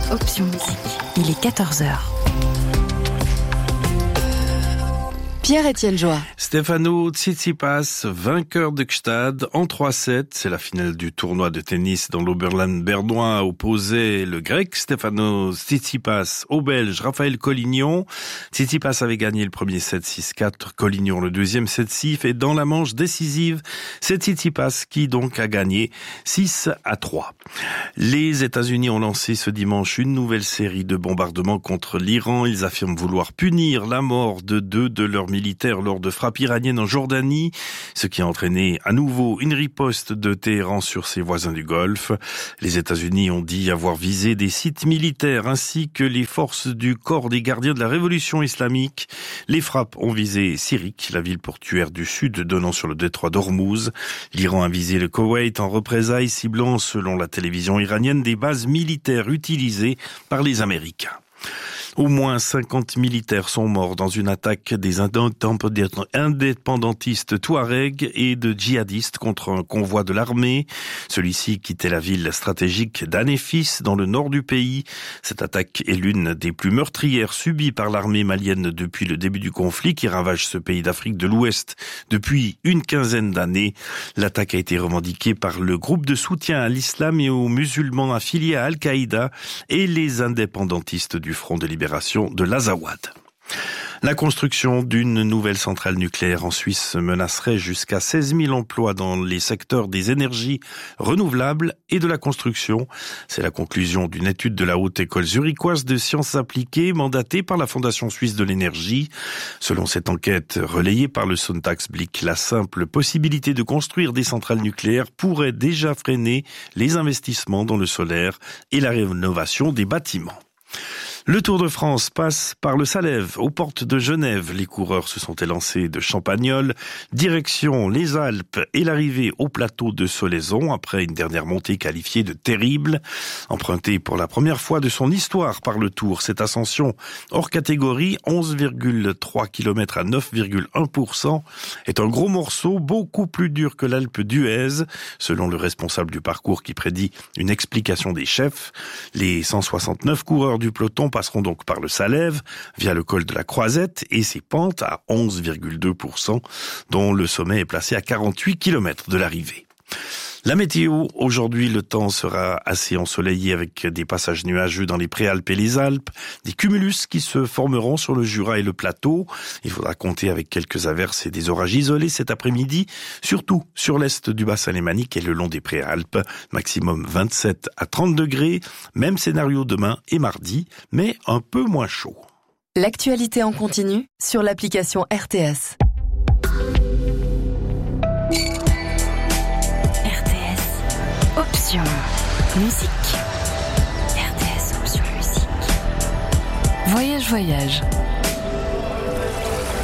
Option musique. Il est 14h. Pierre-Étienne Joie. Stefano Tsitsipas, vainqueur de Gstad en 3-7. C'est la finale du tournoi de tennis dans l'Oberland bernois, opposé le grec Stefano Tsitsipas au belge Raphaël Collignon. Tsitsipas avait gagné le premier set 6-4, Collignon le deuxième 7-6 et dans la manche décisive, c'est Tsitsipas qui donc a gagné 6-3. Les États-Unis ont lancé ce dimanche une nouvelle série de bombardements contre l'Iran. Ils affirment vouloir punir la mort de deux de leurs militaires lors de frappes iraniennes en Jordanie, ce qui a entraîné à nouveau une riposte de Téhéran sur ses voisins du Golfe. Les États-Unis ont dit avoir visé des sites militaires ainsi que les forces du corps des gardiens de la révolution islamique. Les frappes ont visé Sirik, la ville portuaire du sud donnant sur le détroit d'Ormuz. L'Iran a visé le Koweït en représailles, ciblant, selon la télévision iranienne, des bases militaires utilisées par les Américains. Au moins 50 militaires sont morts dans une attaque des indépendantistes touaregs et de djihadistes contre un convoi de l'armée. Celui-ci quittait la ville stratégique d'Anéfis dans le nord du pays. Cette attaque est l'une des plus meurtrières subies par l'armée malienne depuis le début du conflit qui ravage ce pays d'Afrique de l'Ouest depuis une quinzaine d'années. L'attaque a été revendiquée par le groupe de soutien à l'islam et aux musulmans affiliés à Al-Qaïda et les indépendantistes du Front de libération de l'Azawad. La construction d'une nouvelle centrale nucléaire en Suisse menacerait jusqu'à 16 000 emplois dans les secteurs des énergies renouvelables et de la construction. C'est la conclusion d'une étude de la Haute École zurichoise de sciences appliquées mandatée par la Fondation suisse de l'énergie. Selon cette enquête relayée par le Sonntagsblick, la simple possibilité de construire des centrales nucléaires pourrait déjà freiner les investissements dans le solaire et la rénovation des bâtiments. Le Tour de France passe par le Salève, aux portes de Genève. Les coureurs se sont élancés de Champagnole, direction les Alpes et l'arrivée au plateau de Solaizon après une dernière montée qualifiée de terrible. Empruntée pour la première fois de son histoire par le Tour, cette ascension hors catégorie, 11,3 km à 9,1%, est un gros morceau beaucoup plus dur que l'Alpe d'Huez, selon le responsable du parcours qui prédit une explication des chefs. Les 169 coureurs du peloton passeront donc par le Salève via le col de la Croisette et ses pentes à 11,2%, dont le sommet est placé à 48 km de l'arrivée. La météo, aujourd'hui, le temps sera assez ensoleillé avec des passages nuageux dans les Préalpes et les Alpes, des cumulus qui se formeront sur le Jura et le plateau. Il faudra compter avec quelques averses et des orages isolés cet après-midi, surtout sur l'est du bassin lémanique et le long des Préalpes. Maximum 27 à 30 degrés, même scénario demain et mardi, mais un peu moins chaud. L'actualité en continu sur l'application RTS. Option musique. RTS Option musique. Voyage.